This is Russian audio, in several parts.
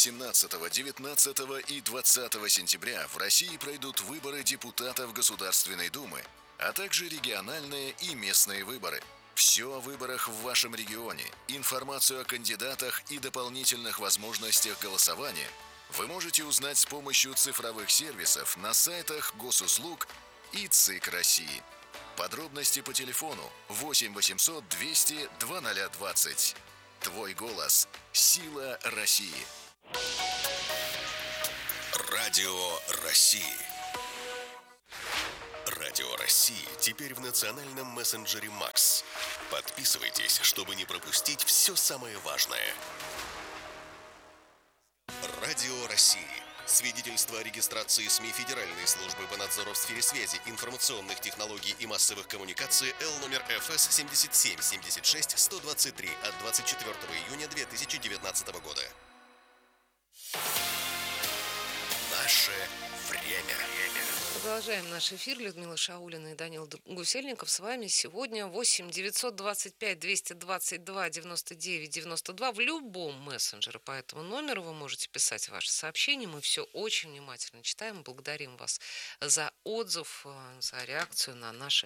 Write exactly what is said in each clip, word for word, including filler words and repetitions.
восемнадцатого, девятнадцатого и двадцатого сентября в России пройдут выборы депутатов Государственной Думы, а также региональные и местные выборы. Все о выборах в вашем регионе, информацию о кандидатах и дополнительных возможностях голосования вы можете узнать с помощью цифровых сервисов на сайтах Госуслуг и ЦИК России. Подробности по телефону восемь восемьсот двести двадцать двадцать. Твой голос – сила России. Радио России. Радио России теперь в национальном мессенджере Макс. Подписывайтесь, чтобы не пропустить все самое важное. Радио России. Свидетельство о регистрации СМИ Федеральной службы по надзору в сфере связи, информационных технологий и массовых коммуникаций Л номер Ф С семьдесят семь семьдесят шесть сто двадцать три от двадцать четвёртого июня две тысячи девятнадцатого года. Наше время. Продолжаем наш эфир. Людмила Шаулина и Данил Гусельников с вами сегодня. восемь девятьсот двадцать пять двести двадцать два девяносто девять девяносто два в любом мессенджере. По этому номеру вы можете писать ваши сообщения. Мы все очень внимательно читаем. Благодарим вас за отзыв, за реакцию на наше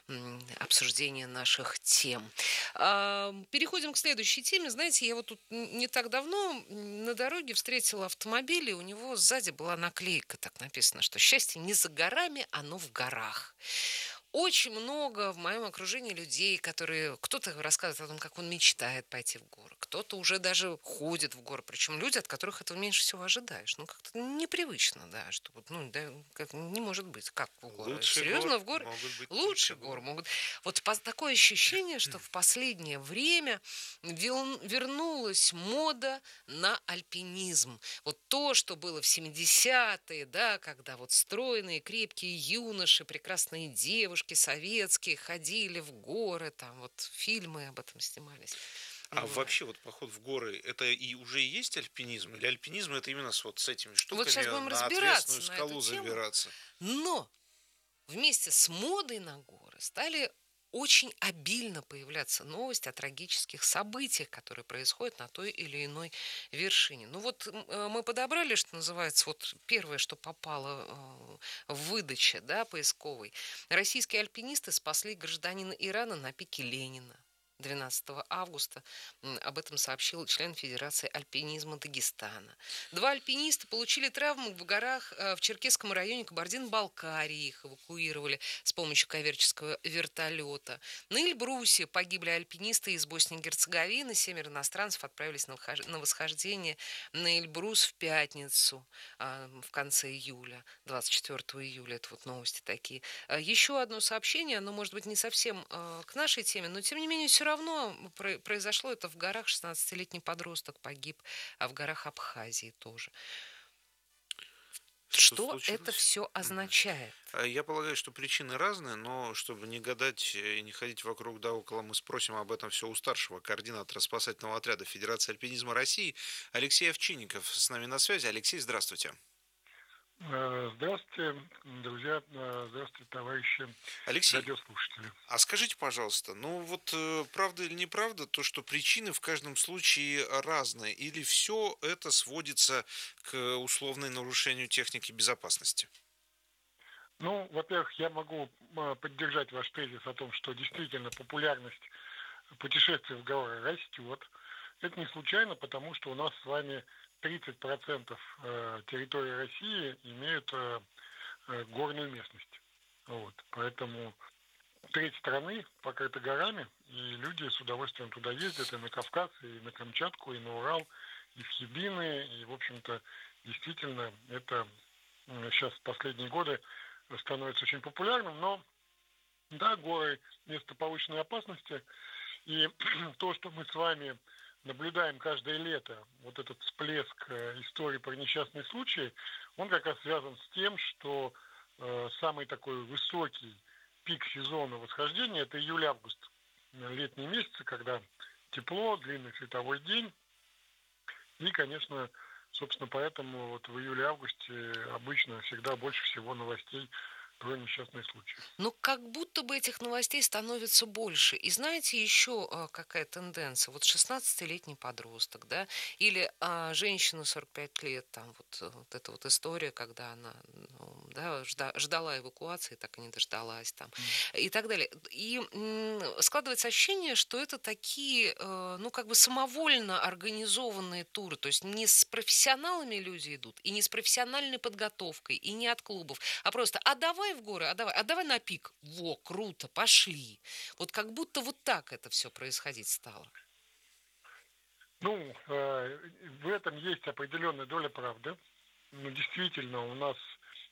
обсуждение наших тем. Переходим к следующей теме. Знаете, я вот тут не так давно на дороге встретила автомобиль, и у него сзади была наклейка, так написано, что счастье не за горами, оно в горах. Очень много в моем окружении людей, которые... Кто-то рассказывает о том, как он мечтает пойти в горы. Кто-то уже даже ходит в горы. Причем люди, от которых этого меньше всего ожидаешь. Ну, как-то непривычно, да. Что, ну, да, как, не может быть. Как в горы? Лучше Серьезно, гор в горы? могут быть Лучше гор гор. могут. Вот по, такое ощущение, что в последнее время вел, вернулась мода на альпинизм. Вот то, что было в семидесятые, да, когда вот стройные, крепкие юноши, прекрасные девушки, советские, ходили в горы, там вот фильмы об этом снимались. А Вот. вообще вот поход в горы, это и уже есть альпинизм? Или альпинизм это именно с вот с этими штуками Вот сейчас будем на разбираться ответственную на скалу эту тему. забираться? Но вместе с модой на горы стали очень обильно появляться новости о трагических событиях, которые происходят на той или иной вершине. Ну вот мы подобрали, что называется, вот первое, что попало в выдаче, да, поисковой. Российские альпинисты спасли гражданина Ирана на пике Ленина. двенадцатого августа об этом сообщил член Федерации альпинизма Дагестана. Два альпиниста получили травмы в горах в Черкесском районе Кабардино-Балкарии. Их эвакуировали с помощью коммерческого вертолета. На Эльбрусе погибли альпинисты из Боснии и Герцеговины. Семеро иностранцев отправились на восхождение на Эльбрус в пятницу в конце июля, двадцать четвёртого июля. Это вот новости такие. Еще одно сообщение, оно может быть не совсем к нашей теме, но тем не менее все равно равно произошло это в горах. шестнадцатилетний подросток погиб, а в горах Абхазии тоже. Что, что это все означает? Я полагаю, что причины разные, но чтобы не гадать и не ходить вокруг да около, мы спросим об этом все у старшего координатора спасательного отряда Федерации альпинизма России Алексей Овчинников с нами на связи. Алексей, здравствуйте. Здравствуйте, друзья, здравствуйте, товарищи Алексей, радиослушатели. А скажите, пожалуйста, ну вот правда или неправда то, что причины в каждом случае разные, или все это сводится к условной нарушению техники безопасности? Ну, во-первых, я могу поддержать ваш тезис о том, что действительно популярность путешествий в горы растет. Это не случайно, потому что у нас с вами тридцать процентов территории России имеют горную местность. Вот. Поэтому треть страны покрыта горами, и люди с удовольствием туда ездят и на Кавказ, и на Камчатку, и на Урал, и в Хибины. И, в общем-то, действительно, это сейчас в последние годы становится очень популярным. Но, да, горы – место повышенной опасности. И то, что мы с вами наблюдаем каждое лето, вот этот всплеск истории про несчастные случаи, он как раз связан с тем, что э, самый такой высокий пик сезона восхождения – это июль-август, летние месяцы, когда тепло, длинный световой день. И, конечно, собственно, поэтому вот в июле-августе обычно всегда больше всего новостей про несчастные случаи. Ну, как будто бы этих новостей становится больше. И знаете, еще а, какая тенденция? Вот шестнадцатилетний подросток, да, или а, женщина сорок пять лет, там вот, э, вот эта вот история, когда она ну, да, жда- ждала эвакуации, так и не дождалась там, М. и так далее. И м, складывается ощущение, что это такие, э, ну, как бы самовольно организованные туры, то есть не с профессионалами люди идут, и не с профессиональной подготовкой, и не от клубов, а просто, а давай в горы, а давай, а давай на пик. Во, круто, пошли. Вот как будто вот так это все происходить стало. Ну, э, в этом есть определенная доля правды. Ну, действительно, у нас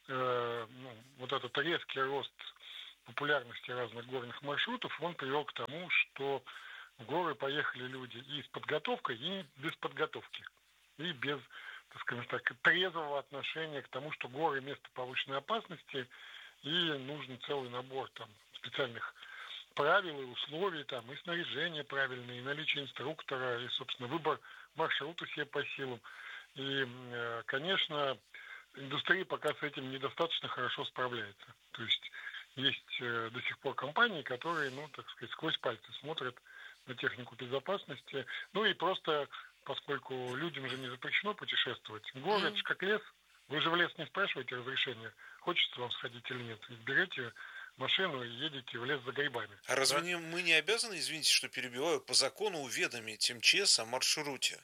э, ну, вот этот резкий рост популярности разных горных маршрутов, он привел к тому, что в горы поехали люди и с подготовкой, и без подготовки. И без, так скажем так, трезвого отношения к тому, что горы – место повышенной опасности, и нужен целый набор там специальных правил и условий, там, и снаряжение правильное, и наличие инструктора, и, собственно, выбор маршрута себе по силам. И, э, конечно, индустрия пока с этим недостаточно хорошо справляется. То есть есть э, до сих пор компании, которые, ну, так сказать, сквозь пальцы смотрят на технику безопасности. Ну и просто, поскольку людям же не запрещено путешествовать, город же М. как лес, вы же в лес не спрашиваете разрешения, хочется вам сходить или нет. Берете машину и едете в лес за грибами. А разве Да? не, мы не обязаны, извините, что перебиваю, по закону уведомить МЧС о маршруте?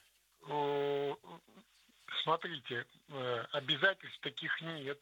О, Смотрите, э, обязательств таких нет.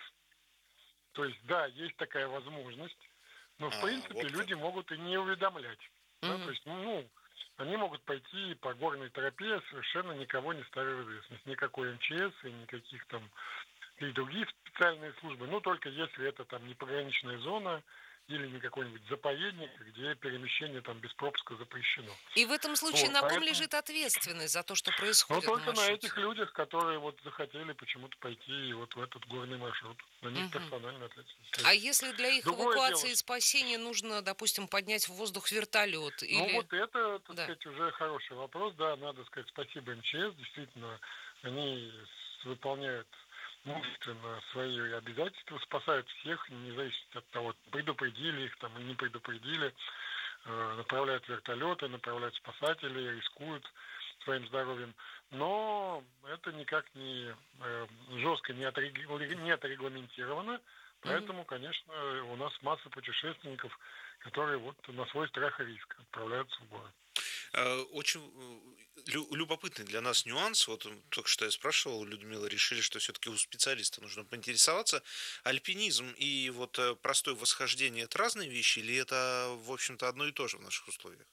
То есть, да, есть такая возможность, но, в А, принципе, вот люди как. могут и не уведомлять. Да? То Мгм. есть, ну, они могут пойти по горной тропе, совершенно никого не ставя в известность. Никакой МЧС и никаких там и другие специальные службы. Ну, только если это там не пограничная зона или не какой-нибудь заповедник, где перемещение там без пропуска запрещено. И в этом случае Вот, на ком поэтому, лежит ответственность за то, что ну, происходит на только на этих маршруте? людях, которые вот захотели почему-то пойти вот в этот горный маршрут. На них Мгм. персонально ответственность А лежит. если для их Другое дело, эвакуации и спасения нужно, допустим, поднять в воздух вертолет ну или... вот это, так Да. сказать, уже хороший вопрос. Да, надо сказать спасибо МЧС. Действительно, они выполняют мужественно свои обязательства, спасают всех, независимо от того, предупредили их там или не предупредили, э, направляют вертолеты, направляют спасателей, рискуют своим здоровьем. Но это никак не э, жестко не, отрегу- не отрегламентировано. Мгм. Поэтому, конечно, у нас масса путешественников, которые вот на свой страх и риск отправляются в горы. Э, Очень э, лю- любопытный для нас нюанс. Вот м, только что я спрашивал у Людмилы, решили, что все-таки у специалиста нужно поинтересоваться. Альпинизм и вот э, простое восхождение – это разные вещи или это, в общем-то, одно и то же в наших условиях?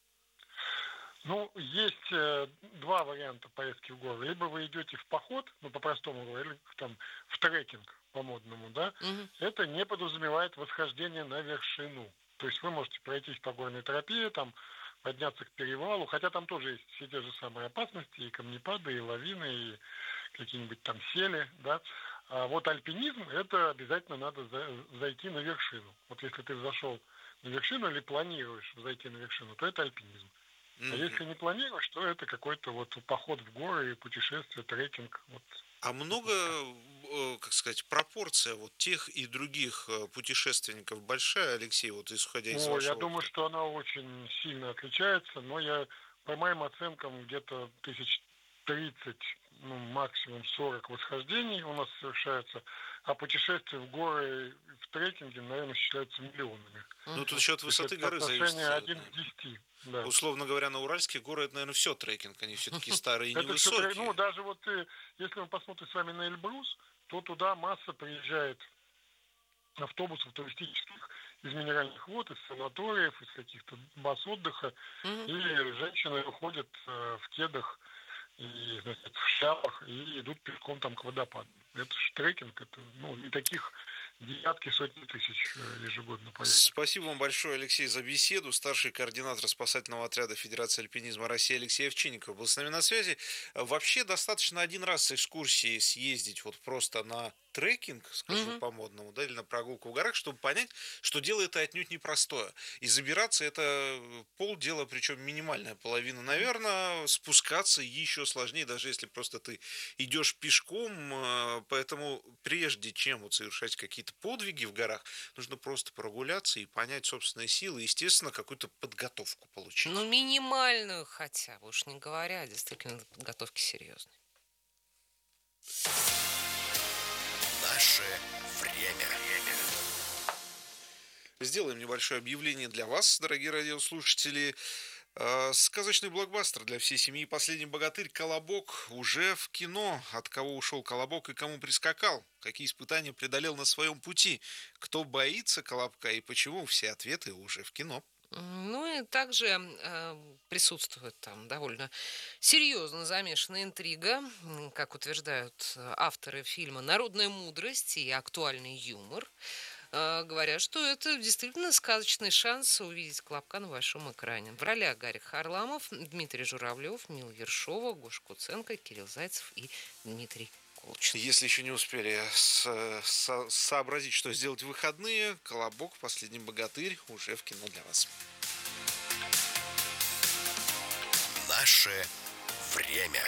Ну, есть э, два варианта поездки в горы. Либо вы идете в поход, ну, по-простому говоря, или там в трекинг по-модному, да, Мгм. это не подразумевает восхождение на вершину. То есть вы можете пройтись по горной тропе, там, подняться к перевалу, хотя там тоже есть все те же самые опасности, и камнепады, и лавины, и какие-нибудь там сели, да. А вот альпинизм, это обязательно надо за- зайти на вершину. Вот если ты зашел на вершину или планируешь зайти на вершину, то это альпинизм. А Мгм. если не планируешь, то это какой-то вот поход в горы, путешествие, трекинг. Вот А это много, такая. э, как сказать, пропорция вот тех и других э, путешественников большая, Алексей, вот исходя из О, я вашего думаю, опыта? что она очень сильно отличается, но я, по моим оценкам, где-то тысяч тридцать, ну, максимум сорок восхождений у нас совершается, а путешествия в горы в трекинге, наверное, считаются миллионами. Ну, тут Мгм. еще от То есть высоты это горы зависит. соотношение э, один к десяти, да. Условно говоря, на Уральские горы это, наверное, все трекинг. Они все-таки старые и Это все, ну, невысокие. даже вот, э, если мы посмотрим с вами на Эльбрус, то туда масса приезжает автобусов туристических из минеральных вод, из санаториев, из каких-то баз отдыха. Мгм. И женщины уходят э, в кедах и, значит, в шляпах и идут пешком там к водопаду. Это же трекинг, это, ну, и таких десятки, сотни тысяч э, ежегодно поездок. Спасибо вам большое, Алексей, за беседу. Старший координатор спасательного отряда Федерации альпинизма России Алексей Овчинников был с нами на связи. Вообще достаточно один раз с экскурсией съездить вот просто на трекинг, скажу Мгм. по-модному, да, или на прогулку в горах, чтобы понять, что дело это отнюдь непростое. И забираться это полдела, причем минимальная половина, наверное, спускаться еще сложнее, даже если просто ты идешь пешком. э, Поэтому прежде чем вот совершать какие-то подвиги в горах, нужно просто прогуляться и понять собственные силы, естественно, какую-то подготовку получить. Ну, минимальную хотя бы, уж не говоря, действительно, подготовки серьезной. Наше время. Сделаем небольшое объявление для вас, дорогие радиослушатели. Э, Сказочный блокбастер для всей семьи «Последний богатырь. Колобок» уже в кино. От кого ушел Колобок и кому прискакал? Какие испытания преодолел на своем пути? Кто боится Колобка и почему? Все ответы уже в кино. М, Ну и также э, присутствует там довольно серьезно замешанная интрига, м, как утверждают э, авторы фильма «Народная мудрость» и актуальный юмор. Э, говорят, что это действительно сказочный шанс увидеть Колобка на большом экране. В ролях Гарик Харламов, Дмитрий Журавлев, Мила Ершова, Гоша Куценко, Кирилл Зайцев и Дмитрий Колчин. Если еще не успели со- со- сообразить, что сделать в выходные, «Колобок. Последний богатырь» уже в кино для вас. Наше время.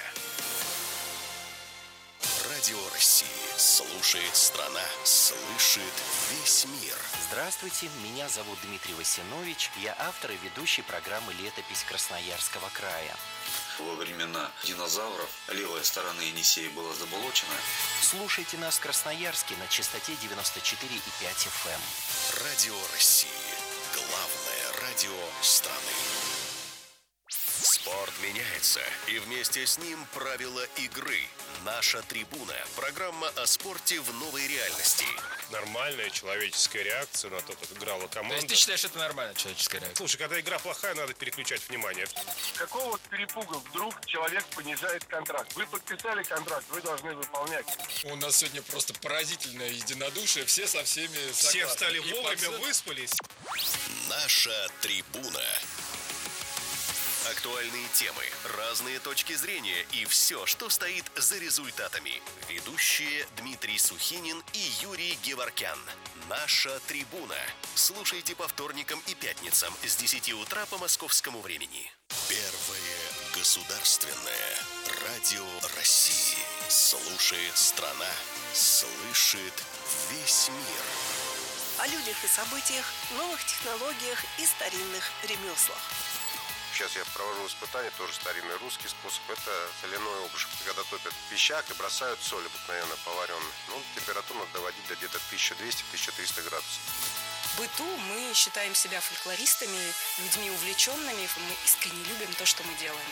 Радио России слушает страна, слышит весь мир. Здравствуйте, меня зовут Дмитрий Васинович, я автор и ведущий программы «Летопись Красноярского края». Во времена динозавров левая сторона Енисея была заболочена. Слушайте нас в Красноярске на частоте девяносто четыре и пять эф эм. Радио России. Главное радио страны. Спорт меняется, и вместе с ним правила игры. Наша трибуна. Программа о спорте в новой реальности. Нормальная человеческая реакция на то, как играла То команда. есть ты считаешь, это нормальная человеческая реакция? Слушай, когда игра плохая, надо переключать внимание. Какого перепуга вдруг человек понижает контракт? Вы подписали контракт, вы должны выполнять. У нас сегодня просто поразительное единодушие, все со всеми согласны. Все встали И вовремя, пацаны- выспались. Наша трибуна. Актуальные темы, разные точки зрения и все, что стоит за результатами. Ведущие Дмитрий Сухинин и Юрий Геворкян. Наша трибуна. Слушайте по вторникам и пятницам с десяти утра по московскому времени. Первое государственное радио России. Слушает страна, слышит весь мир. О людях и событиях, новых технологиях и старинных ремеслах. Сейчас я провожу испытание, тоже старинный русский способ. Это соляной обжиг. Когда топят пищак и бросают соль, обыкновенно поваренную. Ну, температуру надо доводить до где-то тысяча двести - тысяча триста градусов. В быту мы считаем себя фольклористами, людьми увлеченными. Мы искренне любим то, что мы делаем.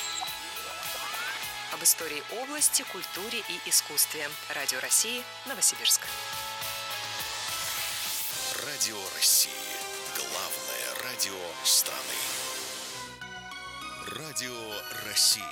Об истории области, культуре и искусстве. Радио России, Новосибирск. Радио России. Главное радио страны. Радио России.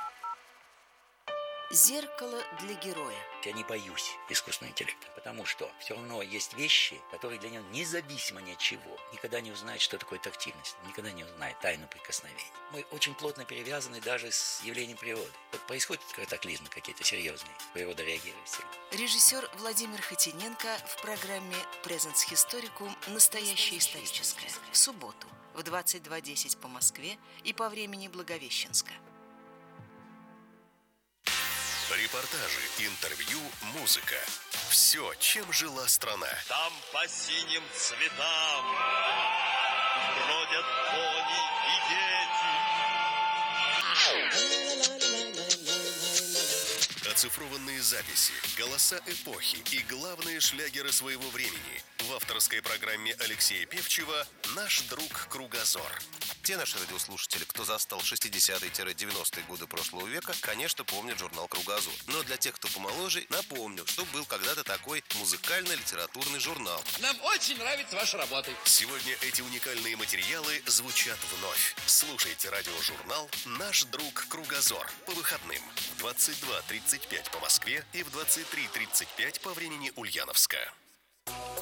Зеркало для героя. Я не боюсь искусственного интеллекта, потому что все равно есть вещи, которые для него независимо ни от чего. Никогда не узнает, что такое тактильность, никогда не узнает тайну прикосновений. Мы очень плотно перевязаны даже с явлением природы. Вот происходят катаклизмы какие-то серьезные, природа реагирует сильно. Режиссер Владимир Хотиненко в программе «Presence Historicum. Настоящее историческое». В субботу в двадцать два десять по Москве и по времени Благовещенска. Репортажи, интервью, музыка. Все, чем жила страна. Там по синим цветам бродят кони и дети. Оцифрованные записи, голоса эпохи и главные шлягеры своего времени. В авторской программе Алексея Певчева «Наш друг Кругозор». Те наши радиослушатели, кто застал шестидесятые-девяностые годы прошлого века, конечно, помнят журнал «Кругозор». Но для тех, кто помоложе, напомню, что был когда-то такой музыкально-литературный журнал. Нам очень нравится ваша работа. Сегодня эти уникальные материалы звучат вновь. Слушайте радиожурнал «Наш друг Кругозор» по выходным в двадцать два тридцать пять по Москве и в двадцать три тридцать пять по времени Ульяновска.